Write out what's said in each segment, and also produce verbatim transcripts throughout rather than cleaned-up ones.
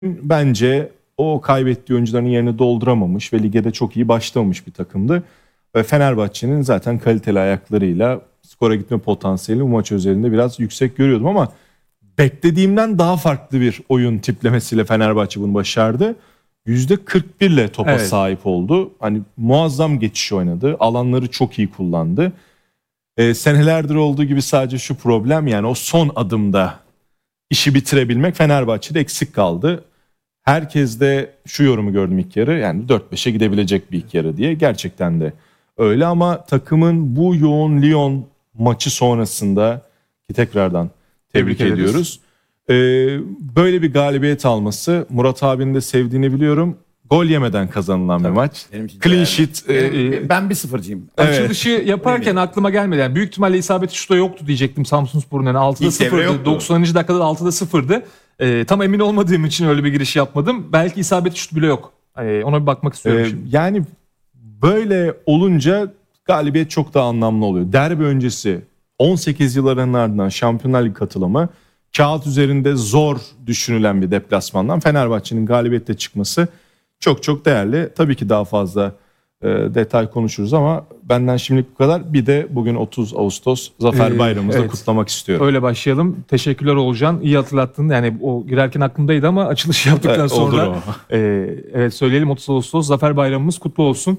Bence o kaybettiği oyuncuların yerini dolduramamış ve lige de çok iyi başlamamış bir takımdı. Ve Fenerbahçe'nin zaten kaliteli ayaklarıyla skora gitme potansiyeli bu maç özelinde biraz yüksek görüyordum ama beklediğimden daha farklı bir oyun tiplemesiyle Fenerbahçe bunu başardı. yüzde kırk bir ile topa Evet. sahip oldu. Hani muazzam geçiş oynadı. Alanları çok iyi kullandı. Ee, senelerdir olduğu gibi sadece şu problem, yani o son adımda işi bitirebilmek Fenerbahçe'de eksik kaldı. Herkes de şu yorumu gördüm ilk yarı, yani dört beşe gidebilecek bir ilk yarı diye. Gerçekten de öyle ama takımın bu yoğun Lyon maçı sonrasında ki tekrardan tebrik, Tebrik ederiz. ediyoruz. Ee, böyle bir galibiyet alması, Murat abinin de sevdiğini biliyorum. Gol yemeden kazanılan bir maç. Benim için Clean değerli. sheet. e, Benim- ben bir sıfırcıyım. Evet. Açılışı yaparken aklıma gelmedi. Yani büyük ihtimalle isabeti şuta yoktu diyecektim Samsunspor'un. Yani altıda İlk devre sıfırdı. yoktu. doksanıncı dakikada da altıda sıfırdı. Ee, tam emin olmadığım için öyle bir giriş yapmadım. Belki isabeti şut bile yok. Ee, ona bir bakmak istiyorum Ee, şimdi. yani böyle olunca galibiyet çok daha anlamlı oluyor. Derbi öncesi on sekiz yılların ardından Şampiyonlar Ligi katılımı, kağıt üzerinde zor düşünülen bir deplasmandan Fenerbahçe'nin galibiyette çıkması çok çok değerli. Tabii ki daha fazla e, detay konuşuruz ama benden şimdilik bu kadar. Bir de bugün otuz Ağustos Zafer Ee, Bayramımızı da evet. kutlamak istiyorum. Öyle başlayalım. Teşekkürler Oğulcan. İyi hatırlattın. Yani o girerken aklımdaydı ama açılışı yaptıktan Evet, olur sonra o. e, evet söyleyelim, otuz Ağustos Zafer Bayramımız kutlu olsun.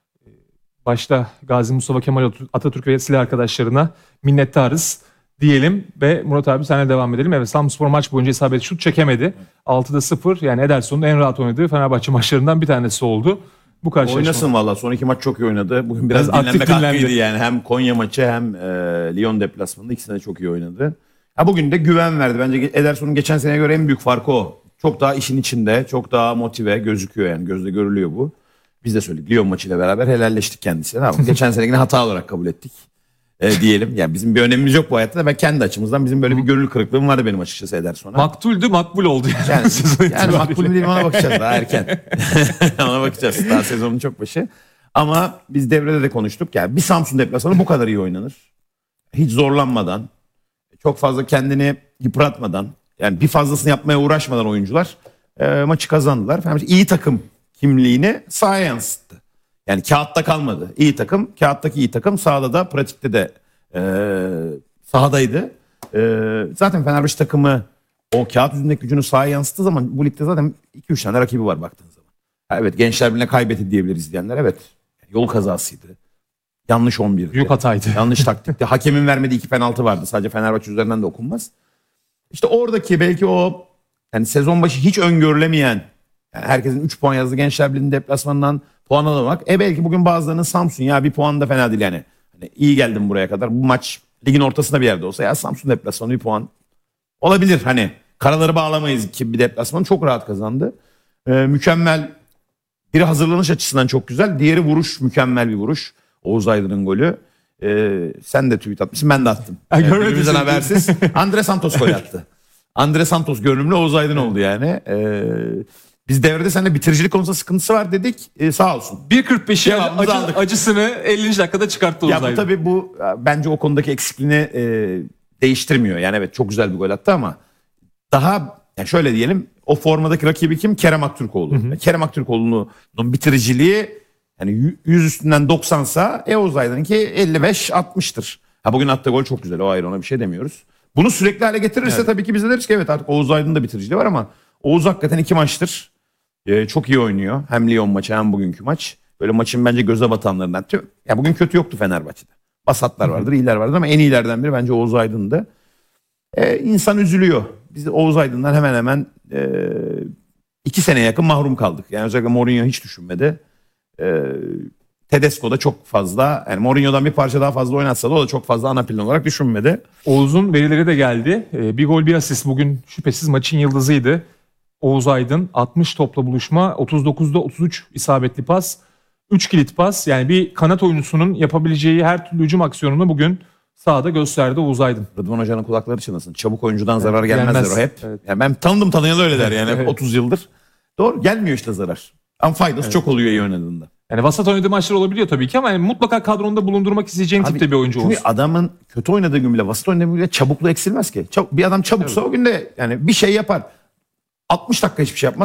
Başta Gazi Mustafa Kemal Atatürk ve silah arkadaşlarına minnettarız diyelim ve Murat abi senle devam edelim. Evet, Samsunspor maç boyunca isabet şut çekemedi. altıda sıfır, yani Ederson'un en rahat oynadığı Fenerbahçe maçlarından bir tanesi oldu. Bu karşılaşma. Oynasın valla. Son iki maç çok iyi oynadı. Bugün biraz, Biraz aktif dinlenmek dinlendi. hakkıydı yani. Hem Konya maçı hem e, Lyon deplasmanında ikisinde de çok iyi oynadı. Ha, bugün de güven verdi. Bence Ederson'un geçen seneye göre en büyük farkı o. Çok daha işin içinde, çok daha motive gözüküyor yani. Gözle görülüyor bu. Biz de söyledik, Lyon maçıyla beraber helalleştik kendisine ama geçen sene yine hata olarak kabul ettik. E, diyelim. Yani bizim bir önemimiz yok bu hayatta da ben kendi açımızdan bizim böyle bir gönül kırıklığım vardı benim açıkçası Ederson'a. Maktuldü, makbul oldu. Yani, Sezon yani itibariyle. makbul mu değil mi ona bakacağız, daha erken. Ona bakacağız, daha sezonun çok başı. Ama biz devrede de konuştuk. Yani bir Samsun deplasmanı bu kadar iyi oynanır. Hiç zorlanmadan, çok fazla kendini yıpratmadan, yani bir fazlasını yapmaya uğraşmadan oyuncular e, maçı kazandılar. Fenerbahçe iyi takım kimliğini sahaya yansıttı. Yani kağıtta kalmadı. İyi takım, kağıttaki iyi takım sahada da, pratikte de e, sahadaydı. E, zaten Fenerbahçe takımı o kağıt yüzündeki gücünü sahaya yansıttığı zaman bu ligde zaten iki üç tane rakibi var baktığın zaman. Ha, evet, Gençler Birliği'ne kaybetti diyebiliriz diyenler. Evet, yol kazasıydı. Yanlış on birdi. Büyük hataydı. Yanlış taktikti. Hakemin vermediği iki penaltı vardı. Sadece Fenerbahçe üzerinden de okunmaz. İşte oradaki belki o yani sezon başı hiç öngörülemeyen, yani herkesin üç puan yazdığı Gençler Birliği'nin deplasmanından puan alamak. E belki bugün bazılarının Samsun ya bir puan da fena değil yani. Hani iyi geldim buraya kadar. Bu maç ligin ortasında bir yerde olsa ya Samsun deplasmanı bir puan olabilir. Hani karaları bağlamayız ki bir deplasmanı çok rahat kazandı. Ee, mükemmel. Biri hazırlanış açısından çok güzel. Diğeri vuruş, mükemmel bir vuruş. Oğuz Aydın'ın golü. Ee, sen de tweet atmışsın, ben de attım. Ay, Yani görmedim birbirimizden seni. habersiz. Andre Santos gol attı. Andre Santos görünümlü Oğuz Aydın oldu yani. Ee, biz devrede seninle bitiricilik konusunda sıkıntısı var dedik. Ee, sağ olsun. bir kırk beşi Cevabımızı acı, aldık. acısını ellinci dakikada çıkarttı Ya Oğuz bu Aydın. tabii bu bence o konudaki eksikliğini e, değiştirmiyor. Yani evet, çok güzel bir gol attı ama daha yani şöyle diyelim, o formadaki rakibi kim? Kerem Aktürkoğlu. Hı hı. Kerem Aktürkoğlu'nun bitiriciliği yani yüz üstünden doksansa e, Oğuz Aydın'ınki elli beş altmıştır. Ha, bugün attığı gol çok güzel, o ayrı, ona bir şey demiyoruz. Bunu sürekli hale getirirse Evet. tabii ki biz de deriz ki evet, artık Oğuz Aydın'ın da bitiriciliği var ama Oğuz hakikaten iki maçtır e, çok iyi oynuyor. Hem Lyon maçı hem bugünkü maç. Böyle maçın bence göze batanlarından. Ya bugün kötü yoktu Fenerbahçe'de. Basatlar vardır, iyiler vardır ama en iyilerden biri bence Oğuz Aydın'dı. Ee, insan üzülüyor. Biz de Oğuz Aydın'dan hemen hemen e, iki sene yakın mahrum kaldık. Yani özellikle Mourinho hiç düşünmedi. E, Tedesco da çok fazla, yani Mourinho'dan bir parça daha fazla oynatsa da o da çok fazla ana plan olarak düşünmedi. Oğuz'un verileri de geldi. Ee, Bir gol bir asist bugün şüphesiz maçın yıldızıydı. Oğuz Aydın altmış topla buluşma, otuz dokuzda otuz üç isabetli pas, üç kilit pas. Yani bir kanat oyuncusunun yapabileceği her türlü hücum aksiyonunu bugün sahada gösterdi Oğuz Aydın. Rıdvan Hoca'nın kulakları çınlasın. Çabuk oyuncudan zarar gelmez, gelmez. der o hep. Evet. Yani ben tanıdım tanıyalı öyle der yani Evet. otuz yıldır. Doğru, gelmiyor işte zarar. Ama faydası çok oluyor iyi oynadığında. Yani vasat oynadığı maçlar olabiliyor tabii ki ama yani mutlaka kadronda bulundurmak isteyeceğin Abi, tipte bir oyuncu çünkü olsun. adamın kötü oynadığı gün bile, basit oynadığı gün bile çabukluğu eksilmez ki. Çab- bir adam çabuksa o gün de yani bir şey yapar. altmış dakika hiçbir şey yapmaz.